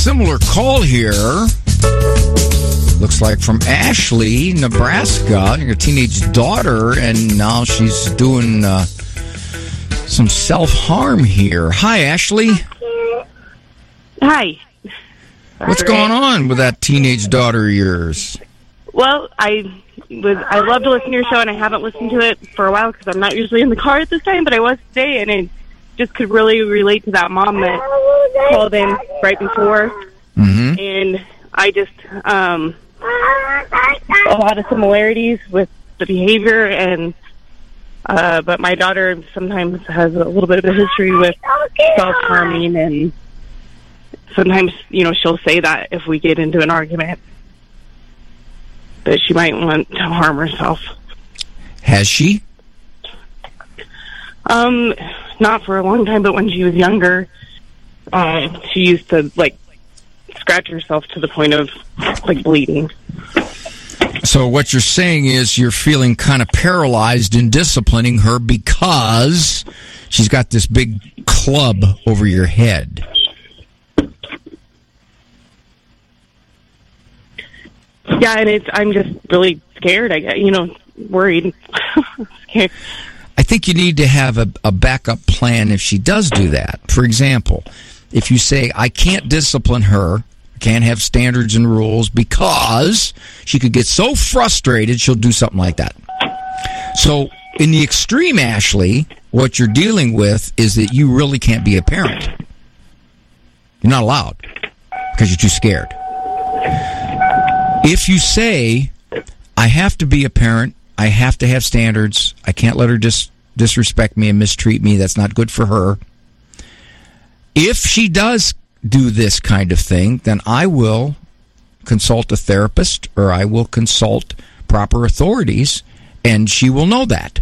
similar call here. Looks like from Ashley, Nebraska, your teenage daughter, and now she's doing some self-harm here. Hi, Ashley. Hi. What's going on with that teenage daughter of yours? Well, I love to listen to your show, and I haven't listened to it for a while because I'm not usually in the car at this time, but I was today, and it just could really relate to that mom that called in right before. Mm-hmm. And I just, a lot of similarities with the behavior, and but my daughter sometimes has a little bit of a history with self-harming, and sometimes, she'll say that if we get into an argument, that she might want to harm herself. Has she? Not for a long time, but when she was younger, she used to, scratch herself to the point of, bleeding. So what you're saying is you're feeling kind of paralyzed in disciplining her because she's got this big club over your head. Yeah, and I'm just really scared, worried. Scared. I think you need to have a backup plan if she does do that. For example, if you say, I can't discipline her, I can't have standards and rules because she could get so frustrated she'll do something like that. So in the extreme, Ashley, what you're dealing with is that you really can't be a parent. You're not allowed because you're too scared. If you say, I have to be a parent, I have to have standards, I can't let her disrespect me and mistreat me, that's not good for her. If she does do this kind of thing, then I will consult a therapist or I will consult proper authorities, and she will know that.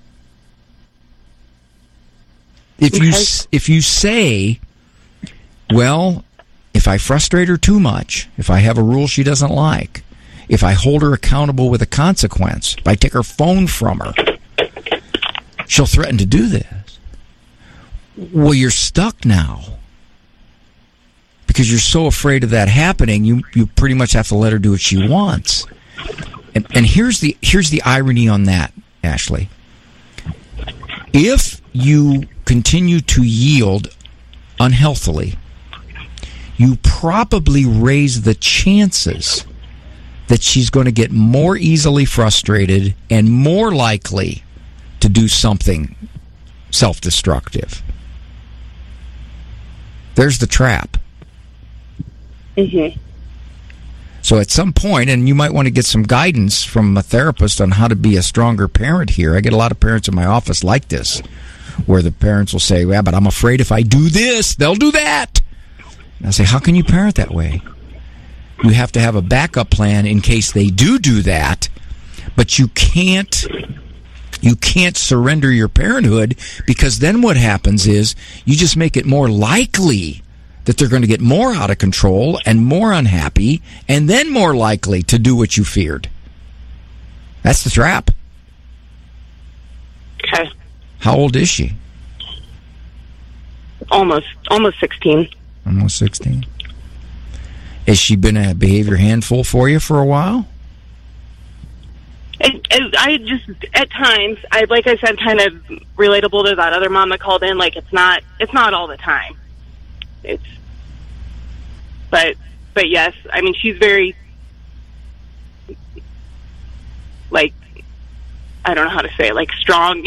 If you say, well, if I frustrate her too much, if I have a rule she doesn't like, if I hold her accountable with a consequence, if I take her phone from her, she'll threaten to do this. Well, you're stuck now. Because you're so afraid of that happening, you pretty much have to let her do what she wants. And here's the irony on that, Ashley. If you continue to yield unhealthily, you probably raise the chances that she's going to get more easily frustrated and more likely to do something self-destructive. There's the trap. Mm-hmm. So at some point, and you might want to get some guidance from a therapist on how to be a stronger parent here. I get a lot of parents in my office like this, where the parents will say, yeah, but I'm afraid if I do this, they'll do that. And I say, how can you parent that way? You have to have a backup plan in case they do that, but you can't surrender your parenthood, because then what happens is you just make it more likely that they're going to get more out of control and more unhappy and then more likely to do what you feared. That's the trap. Okay. How old is she? Almost 16. Almost 16. Has she been a behavior handful for you for a while? I just, at times, like I said, kind of relatable to that other mom that called in. It's not all the time. But yes, I mean, she's very, I don't know how to say it, strong,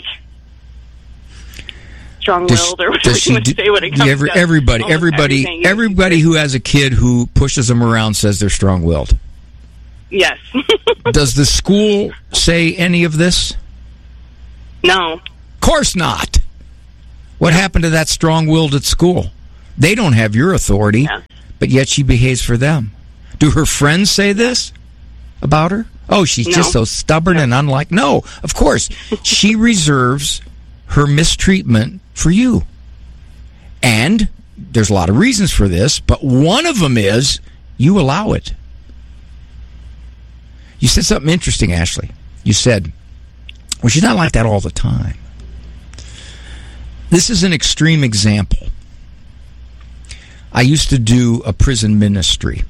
strong-willed, or whatever you want to say when it comes to everybody who has a kid who pushes them around says they're strong-willed. Yes. Does the school say any of this? No. Of course not. What happened to that strong-willed at school? They don't have your authority, but yet she behaves for them. Do her friends say this about her? Oh, she's just so stubborn and unlike... No, of course. She reserves her mistreatment for you. And there's a lot of reasons for this, but one of them is you allow it. You said something interesting, Ashley. You said, well, she's not like that all the time. This is an extreme example. I used to do a prison ministry.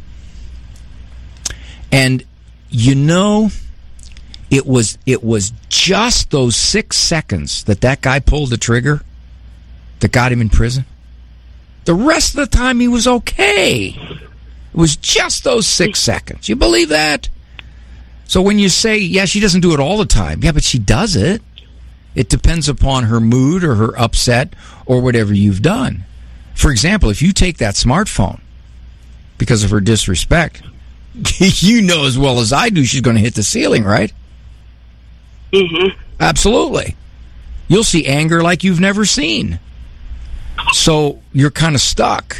And, you know, it was just those 6 seconds that guy pulled the trigger that got him in prison. The rest of the time he was okay. It was just those 6 seconds. You believe that? So when you say, yeah, she doesn't do it all the time. Yeah, but she does it. It depends upon her mood or her upset or whatever you've done. For example, if you take that smartphone because of her disrespect, you know as well as I do she's going to hit the ceiling, right? Mm-hmm. Absolutely. You'll see anger like you've never seen. So you're kind of stuck.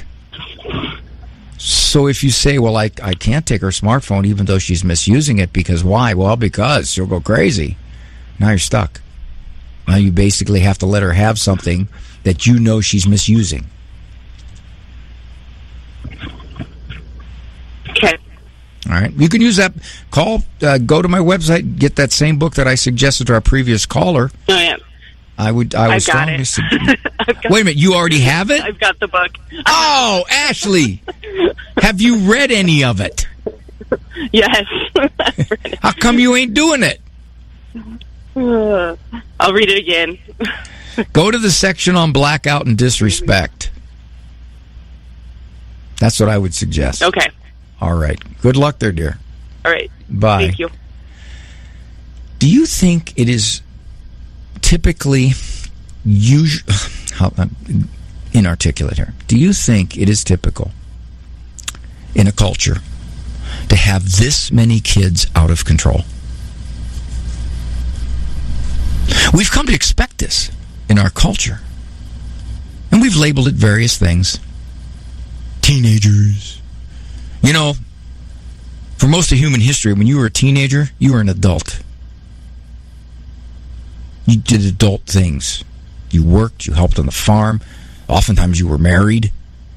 So if you say, well, I can't take her smartphone even though she's misusing it, because why? Well, because she'll go crazy. Now you're stuck. Now you basically have to let her have something that you know she's misusing. Okay. All right. You can use that. Go to my website, get that same book that I suggested to our previous caller. Oh, yeah. I would strongly suggest. Wait a minute, you already have it? I've got the book. Oh, Ashley, have you read any of it? Yes. How come you ain't doing it? I'll read it again. Go to the section on blackout and disrespect. That's what I would suggest. Okay. All right. Good luck there, dear. All right. Bye. Thank you. Do you think it is typically inarticulate here? Do you think it is typical in a culture to have this many kids out of control? We've come to expect this in our culture, and we've labeled it various things. Teenagers. You know, for most of human history, when you were a teenager, you were an adult. You did adult things. You worked, you helped on the farm. Oftentimes you were married.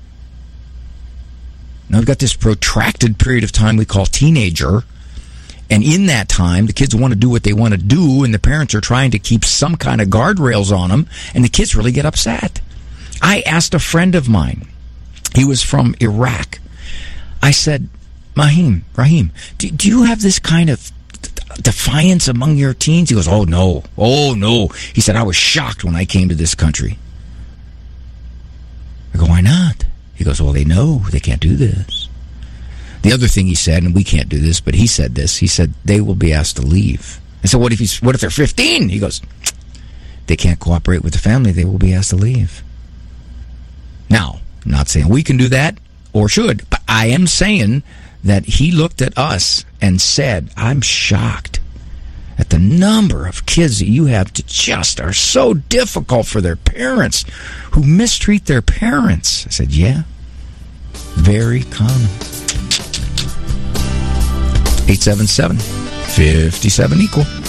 Now we've got this protracted period of time we call teenager. And in that time, the kids want to do what they want to do, and the parents are trying to keep some kind of guardrails on them, and the kids really get upset. I asked a friend of mine. He was from Iraq. I said, Rahim, do you have this kind of defiance among your teens? He goes, oh no. He said, I was shocked when I came to this country. I go, why not? He goes, well, they know they can't do this. The other thing he said, and we can't do this, but he said this, he said, they will be asked to leave. I said, what if they're 15? He goes, they can't cooperate with the family, they will be asked to leave. Now, I'm not saying we can do that or should, but I am saying that he looked at us and said, I'm shocked at the number of kids that you have that just are so difficult for their parents, who mistreat their parents. I said, yeah, very common. 877-57 equal.